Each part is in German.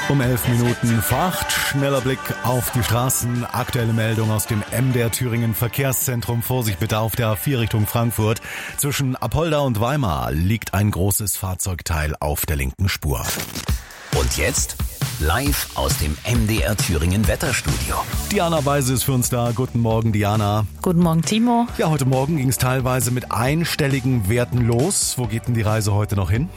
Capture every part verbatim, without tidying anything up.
Um elf Minuten vor acht, schneller Blick auf die Straßen. Aktuelle Meldung aus dem M D R Thüringen Verkehrszentrum. Vorsicht bitte auf der A vier Richtung Frankfurt. Zwischen Apolda und Weimar liegt ein großes Fahrzeugteil auf der linken Spur. Und jetzt live aus dem M D R Thüringen Wetterstudio. Diana Weise ist für uns da. Guten Morgen, Diana. Guten Morgen, Timo. Ja, heute Morgen ging es teilweise mit einstelligen Werten los. Wo geht denn die Reise heute noch hin?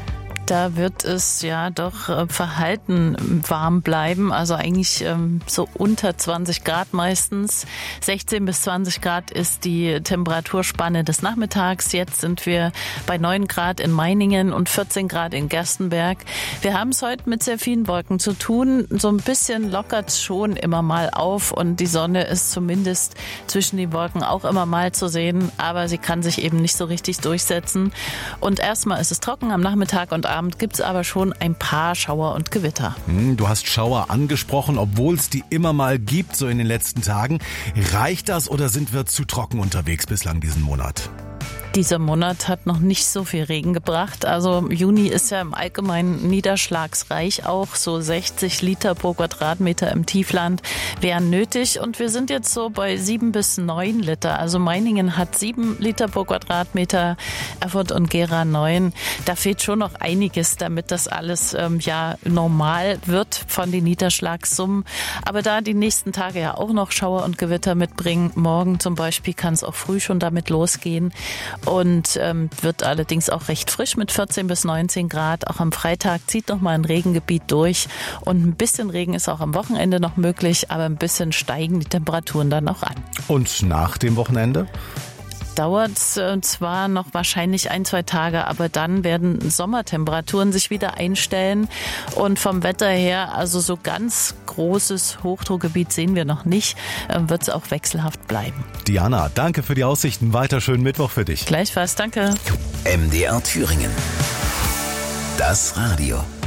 Da wird es ja doch äh, verhalten warm bleiben, also eigentlich ähm, so unter zwanzig Grad meistens. sechzehn bis zwanzig Grad ist die Temperaturspanne des Nachmittags. Jetzt sind wir bei neun Grad in Meiningen und vierzehn Grad in Gerstenberg. Wir haben es heute mit sehr vielen Wolken zu tun. So ein bisschen lockert es schon immer mal auf und die Sonne ist zumindest zwischen den Wolken auch immer mal zu sehen, aber sie kann sich eben nicht so richtig durchsetzen. Und erstmal ist es trocken am Nachmittag und Abend gibt es aber schon ein paar Schauer und Gewitter. Du hast Schauer angesprochen, obwohl es die immer mal gibt, so in den letzten Tagen. Reicht das oder sind wir zu trocken unterwegs bislang diesen Monat? Dieser Monat hat noch nicht so viel Regen gebracht. Also Juni ist ja im Allgemeinen niederschlagsreich auch. So sechzig Liter pro Quadratmeter im Tiefland wären nötig. Und wir sind jetzt so bei sieben bis neun Liter. Also Meiningen hat sieben Liter pro Quadratmeter, Erfurt und Gera neun. Da fehlt schon noch einiges, damit das alles ähm, ja normal wird von den Niederschlagssummen. Aber da die nächsten Tage ja auch noch Schauer und Gewitter mitbringen, morgen zum Beispiel kann es auch früh schon damit losgehen. Und ähm, wird allerdings auch recht frisch mit vierzehn bis neunzehn Grad. Auch am Freitag zieht noch mal ein Regengebiet durch. Und ein bisschen Regen ist auch am Wochenende noch möglich, aber ein bisschen steigen die Temperaturen dann auch an. Und nach dem Wochenende? Dauert es äh, zwar noch wahrscheinlich ein, zwei Tage, aber dann werden Sommertemperaturen sich wieder einstellen. Und vom Wetter her, also so ganz großes Hochdruckgebiet sehen wir noch nicht, äh, wird es auch wechselhaft bleiben. Diana, danke für die Aussichten. Weiter schönen Mittwoch für dich. Gleichfalls, danke. M D R Thüringen. Das Radio.